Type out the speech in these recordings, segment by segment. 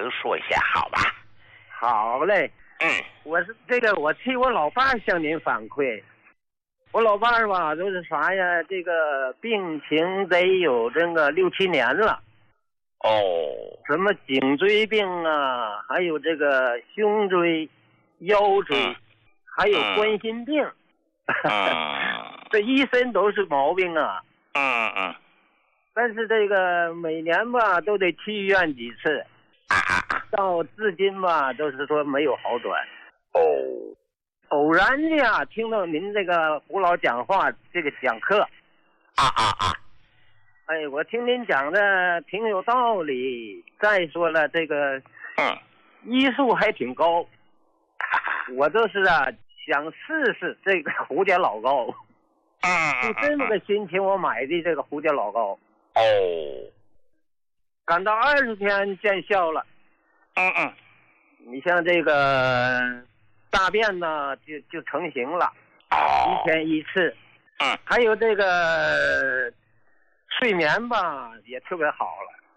情说一下，好吧？ 好嘞。我替我老伴向您反馈。我老伴儿吧，都是啥呀？这个病情得有这个6、7年了。什么颈椎病啊，还有这个胸椎、腰椎，还有冠心病。这一身都是毛病啊。但是这个每年吧都得去医院几次，到至今吧都是说没有好转。偶然的呀，听到您这个胡老讲话，这个讲课，哎，我听您讲的挺有道理。再说了，这个医术还挺高，我就是想试试这个胡家老膏。就这么个心情，我买的这个胡家老膏。赶到20天见效了。你像这个大便呢就成型了，1天1次。还有这个睡眠吧也特别好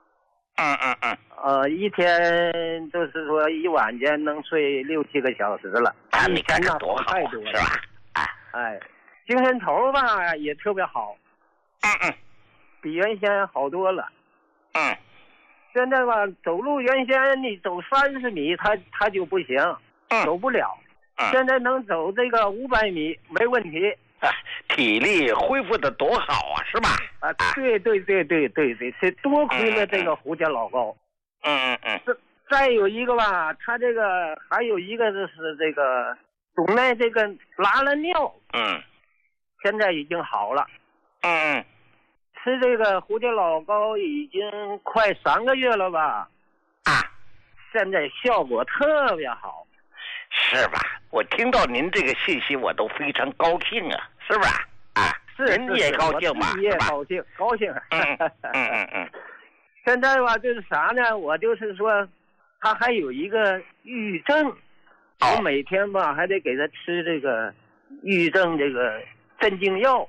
了。一天都是说一晚间能睡6、7个小时了。 你看这多好， 太多了， 是吧？ 精神头吧也特别好。比原先好多了。现在吧走路，原先你走30米他就不行，走不了。现在能走这个500米没问题。 体力恢复的多好啊，是吧？ 对，是多亏了这个胡家老膏。再有一个吧，他这个还有一个就是这个总爱这个拉了尿。现在已经好了。吃这个胡家老膏已经快3个月了吧。现在效果特别好。 是吧？我听到您这个信息我都非常高兴啊，是吧？您也高兴吧？ 我也高兴。现在吧就是啥呢，我就是说他还有一个抑郁症。我每天吧还得给他吃这个抑郁症这个镇静药。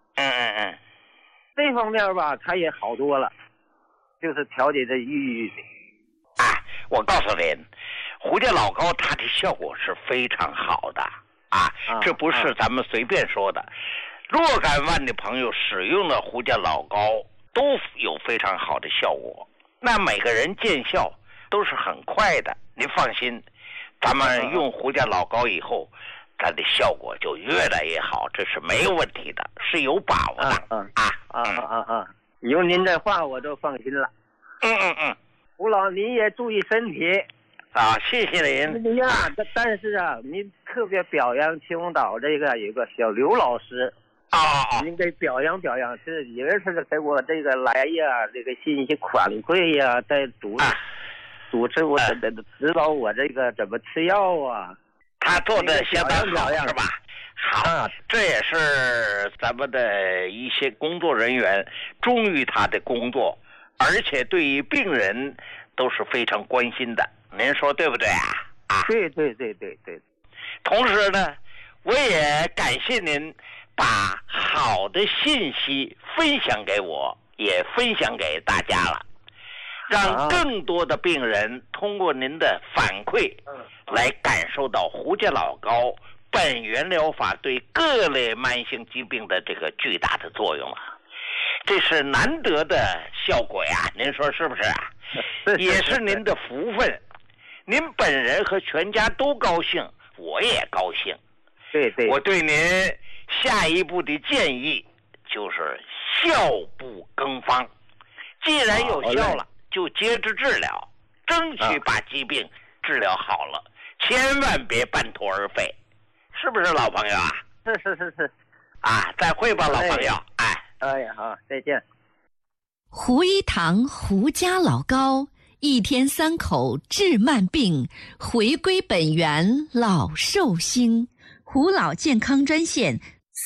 这方面吧他也好多了，就是调节这抑郁。 我告诉您，胡家老膏它的效果是非常好的这不是咱们随便说的。若干万的朋友使用了胡家老膏都有非常好的效果，那每个人见效都是很快的。您放心，咱们用胡家老膏以后，它的效果就越来越好，这是没有问题的，是有把握的。 有您这话我都放心了。胡老您也注意身体。 谢谢您。 但是您特别表扬青岛这个有个小刘老师。您得表扬表扬，是也是给我这个来呀，这个信息反馈呀，在主持我指导我这个怎么吃药啊。 他做的相当好，是吧？好，这也是咱们的一些工作人员忠于他的工作，而且对于病人都是非常关心的。您说对不对啊？ 对。 同时呢，我也感谢您把好的信息分享给我，也分享给大家了，让更多的病人通过您的反馈来感受到胡家老膏本源疗法对各类慢性疾病的这个巨大的作用了。这是难得的效果呀，您说是不是啊？也是您的福分，您本人和全家都高兴，我也高兴。 对。 我对您下一步的建议就是效不更方，既然有效了就接着治疗，争取把疾病治疗好了，千万别半途而废，是不是老朋友啊？ 是。 再会吧，老朋友。 好，再见。 胡一堂胡家老膏，1天3口治慢病，回归本源老寿星。胡老健康专线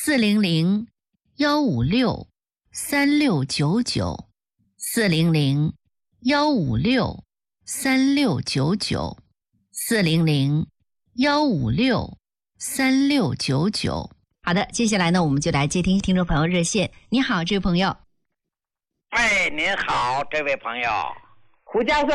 400-156-3699，400-156-3699。好的，接下来呢，我们就来接听听众朋友热线。你好，这位朋友。 您好，这位朋友。 胡教授